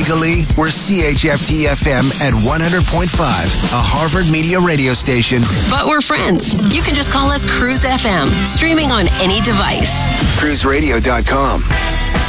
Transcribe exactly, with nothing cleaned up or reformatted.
Legally, we're C H F T F M at one hundred point five, a Harvard Media radio station. But we're friends. You can just call us Cruise F M, streaming on any device. cruise radio dot com.